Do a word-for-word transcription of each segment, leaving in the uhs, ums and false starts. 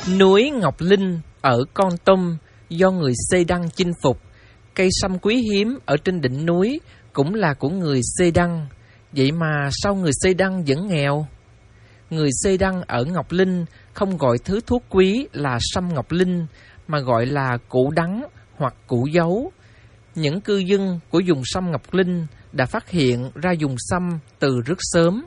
Núi Ngọc Linh ở Kon Tum do người Xê Đăng chinh phục. Cây sâm quý hiếm ở trên đỉnh núi cũng là của người Xê Đăng. Vậy mà sao người Xê Đăng vẫn nghèo? Người Xê Đăng ở Ngọc Linh không gọi thứ thuốc quý là sâm Ngọc Linh, mà gọi là củ đắng hoặc củ dấu. Những cư dân của vùng sâm Ngọc Linh đã phát hiện ra vùng sâm từ rất sớm.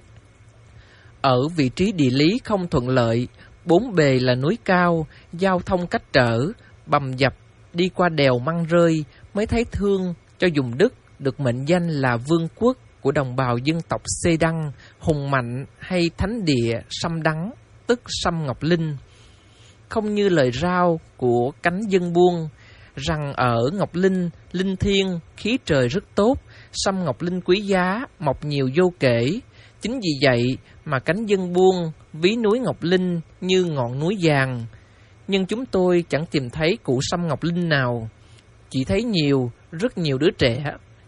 Ở vị trí địa lý không thuận lợi, bốn bề là núi cao, giao thông cách trở, bầm dập, đi qua đèo Măng Rơi mới thấy thương cho vùng đất được mệnh danh là vương quốc của đồng bào dân tộc Xê Đăng, hùng mạnh hay thánh địa sâm đắng, tức sâm Ngọc Linh. Không như lời rao của cánh dân buôn, rằng ở Ngọc Linh, linh thiêng, khí trời rất tốt, sâm Ngọc Linh quý giá, mọc nhiều vô kể. Chính vì vậy mà cánh dân buôn ví núi Ngọc Linh như ngọn núi vàng. Nhưng chúng tôi chẳng tìm thấy củ sâm Ngọc Linh nào, chỉ thấy nhiều, rất nhiều đứa trẻ.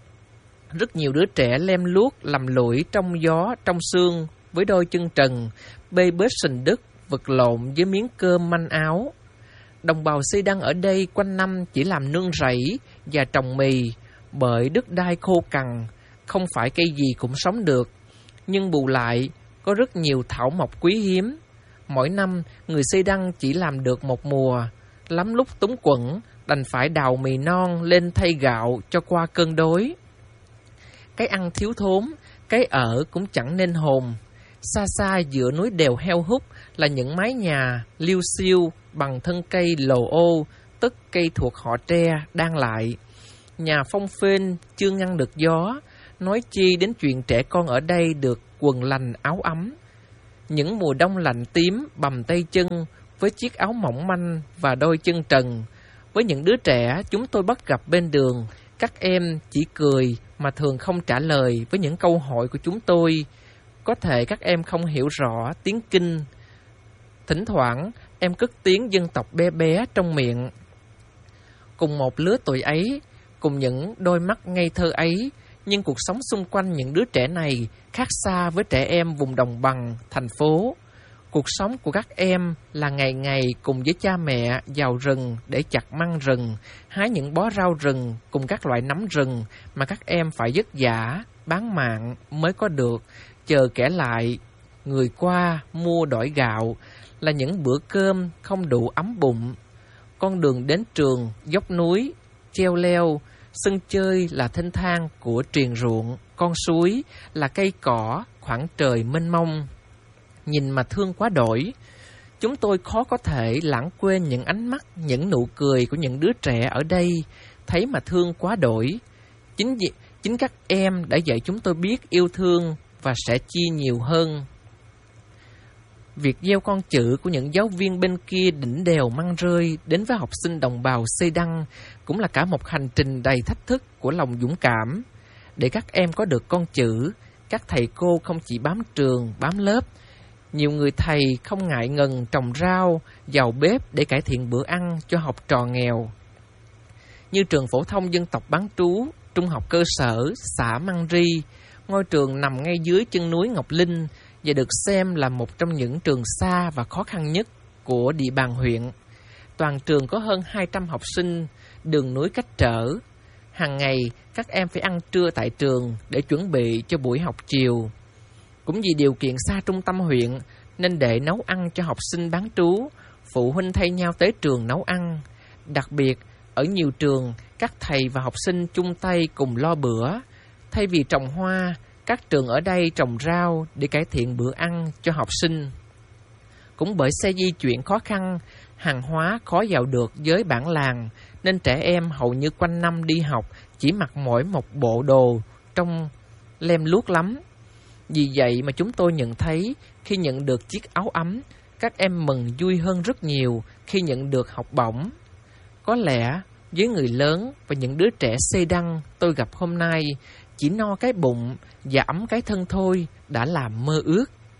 Rất nhiều đứa trẻ lem luốc lầm lũi trong gió, trong sương, với đôi chân trần, bê bết sình đất, vật lộn với miếng cơm manh áo. Đồng bào Xê Đăng ở đây quanh năm chỉ làm nương rẫy và trồng mì, bởi đất đai khô cằn, không phải cây gì cũng sống được. Nhưng bù lại, có rất nhiều thảo mộc quý hiếm. Mỗi năm, người Xê Đăng chỉ làm được một mùa, lắm lúc túng quẫn, đành phải đào mì non lên thay gạo cho qua cơn đói. Cái ăn thiếu thốn, cái ở cũng chẳng nên hồn. Xa xa giữa núi đèo heo hút là những mái nhà liêu xiêu bằng thân cây lồ ô, tức cây thuộc họ tre đang lại. Nhà phong phên chưa ngăn được gió, nói chi đến chuyện trẻ con ở đây được quần lành áo ấm. Những mùa đông lạnh tím bầm tay chân với chiếc áo mỏng manh và đôi chân trần. Với những đứa trẻ chúng tôi bắt gặp bên đường, các em chỉ cười mà thường không trả lời với những câu hỏi của chúng tôi. Có thể các em không hiểu rõ tiếng Kinh. Thỉnh thoảng em cất tiếng dân tộc bé bé trong miệng. Cùng một lứa tuổi ấy, cùng những đôi mắt ngây thơ ấy, nhưng cuộc sống xung quanh những đứa trẻ này khác xa với trẻ em vùng đồng bằng, thành phố. Cuộc sống của các em là ngày ngày cùng với cha mẹ vào rừng để chặt măng rừng, hái những bó rau rừng cùng các loại nấm rừng mà các em phải vất vả, bán mạng mới có được, chờ kẻ lại, người qua mua đổi gạo, là những bữa cơm không đủ ấm bụng. Con đường đến trường, dốc núi, treo leo, sân chơi là thênh thang của triền ruộng, con suối, là cây cỏ, khoảng trời mênh mông. Nhìn mà thương quá đổi. Chúng tôi khó có thể lãng quên những ánh mắt, những nụ cười của những đứa trẻ ở đây, thấy mà thương quá đổi. Chính vì, chính các em đã dạy chúng tôi biết yêu thương và sẽ chia nhiều hơn. Việc gieo con chữ của những giáo viên bên kia đỉnh đèo Măng Rơi đến với học sinh đồng bào Xê Đăng cũng là cả một hành trình đầy thách thức của lòng dũng cảm. Để các em có được con chữ, các thầy cô không chỉ bám trường, bám lớp. Nhiều người thầy không ngại ngần trồng rau, vào bếp để cải thiện bữa ăn cho học trò nghèo. Như trường phổ thông dân tộc bán trú, trung học cơ sở, xã Măng Ri, ngôi trường nằm ngay dưới chân núi Ngọc Linh và được xem là một trong những trường xa và khó khăn nhất của địa bàn huyện. Toàn trường có hơn hai trăm học sinh, đường núi cách trở. Hàng ngày, các em phải ăn trưa tại trường để chuẩn bị cho buổi học chiều. Cũng vì điều kiện xa trung tâm huyện, nên để nấu ăn cho học sinh bán trú, phụ huynh thay nhau tới trường nấu ăn. Đặc biệt, ở nhiều trường, các thầy và học sinh chung tay cùng lo bữa. Thay vì trồng hoa, các trường ở đây trồng rau để cải thiện bữa ăn cho học sinh. Cũng bởi xe di chuyển khó khăn, hàng hóa khó vào được với bản làng, nên trẻ em hầu như quanh năm đi học chỉ mặc mỗi một bộ đồ trông lem luốc lắm. Vì vậy mà chúng tôi nhận thấy khi nhận được chiếc áo ấm, các em mừng vui hơn rất nhiều khi nhận được học bổng. Có lẽ với người lớn và những đứa trẻ Xê Đăng tôi gặp hôm nay, chỉ no cái bụng và ấm cái thân thôi đã làm mơ ước.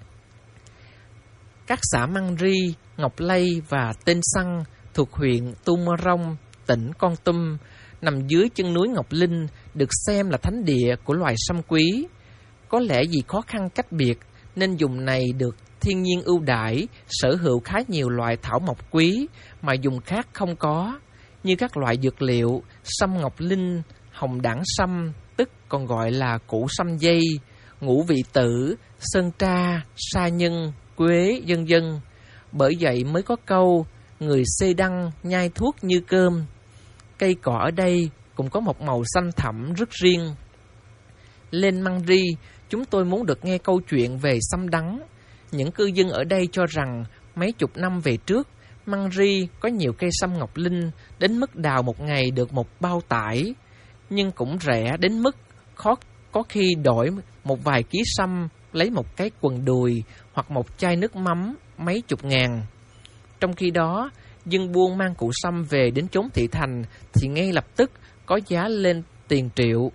Các xã Măng Ri, Ngọc Lây và Tên Săng thuộc huyện Tu Mơ Rông, tỉnh Kon Tum, nằm dưới chân núi Ngọc Linh, được xem là thánh địa của loài sâm quý. Có lẽ vì khó khăn cách biệt nên vùng này được thiên nhiên ưu đãi, sở hữu khá nhiều loại thảo mộc quý mà dùng khác không có, như các loại dược liệu, sâm ngọc linh, hồng đảng sâm, tức còn gọi là củ sâm dây, ngũ vị tử, sơn tra, sa nhân, quế, vân vân. Bởi vậy mới có câu, người xê đăng nhai thuốc như cơm. Cây cỏ ở đây cũng có một màu xanh thẳm rất riêng. Lên Măng Ri, chúng tôi muốn được nghe câu chuyện về sâm đắng. Những cư dân ở đây cho rằng mấy chục năm về trước, Măng Ri có nhiều cây sâm ngọc linh đến mức đào một ngày được một bao tải, nhưng cũng rẻ đến mức khó có khi đổi một vài ký sâm lấy một cái quần đùi hoặc một chai nước mắm mấy chục ngàn. Trong khi đó, dân buôn mang củ sâm về đến chốn thị thành thì ngay lập tức có giá lên tiền triệu.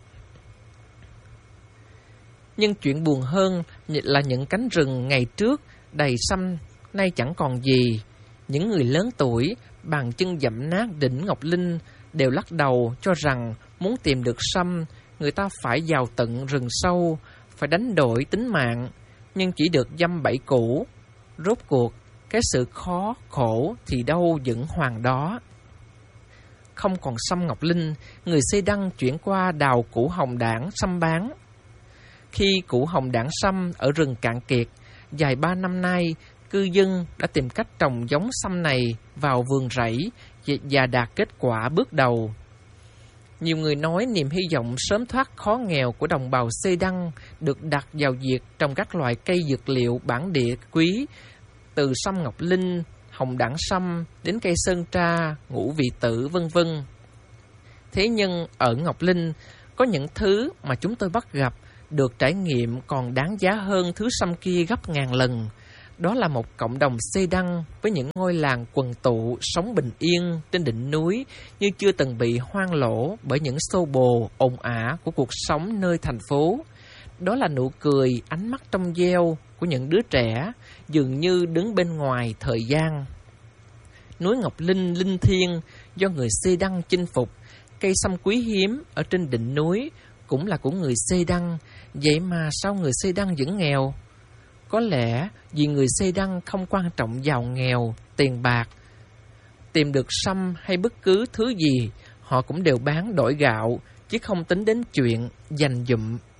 Nhưng chuyện buồn hơn là những cánh rừng ngày trước đầy sâm nay chẳng còn gì. Những người lớn tuổi bàn chân dẫm nát đỉnh Ngọc Linh đều lắc đầu cho rằng muốn tìm được sâm, người ta phải vào tận rừng sâu, phải đánh đổi tính mạng, nhưng chỉ được dăm bảy củ. Rốt cuộc, cái sự khó khổ thì đâu vẫn hoàng đó. Không còn sâm Ngọc Linh, người Xê Đăng chuyển qua đào củ hồng đảng sâm bán. Khi củ hồng đảng sâm ở rừng cạn kiệt, dài ba năm nay, cư dân đã tìm cách trồng giống sâm này vào vườn rẫy và đạt kết quả bước đầu. Nhiều người nói niềm hy vọng sớm thoát khó nghèo của đồng bào Xê Đăng được đặt vào việc trồng các loại cây dược liệu bản địa quý, từ sâm Ngọc Linh, hồng đảng sâm đến cây sơn tra, ngũ vị tử vân vân. Thế nhưng ở Ngọc Linh có những thứ mà chúng tôi bắt gặp được trải nghiệm còn đáng giá hơn thứ sâm kia gấp ngàn lần. Đó là một cộng đồng Xê Đăng với những ngôi làng quần tụ sống bình yên trên đỉnh núi như chưa từng bị hoang lỗ bởi những xô bồ ồn ào của cuộc sống nơi thành phố. Đó là nụ cười, ánh mắt trong veo của những đứa trẻ dường như đứng bên ngoài thời gian. Núi Ngọc Linh linh thiêng do người Xê Đăng chinh phục, cây sâm quý hiếm ở trên đỉnh núi cũng là của người Xê Đăng. Vậy mà sao người Xê Đăng vẫn nghèo? Có lẽ vì người Xê Đăng không quan trọng giàu nghèo, tiền bạc. Tìm được sâm hay bất cứ thứ gì, họ cũng đều bán đổi gạo, chứ không tính đến chuyện dành dụm